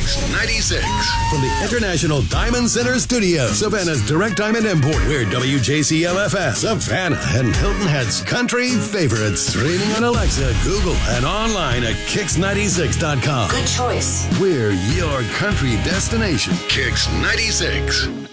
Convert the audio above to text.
Kicks 96. From the International Diamond Center Studio, Savannah's Direct Diamond Import, we're WJCLFS, Savannah, and Hilton Head's country favorites. Streaming on Alexa, Google, and online at Kicks96.com. Good choice. We're your country destination. Kicks 96.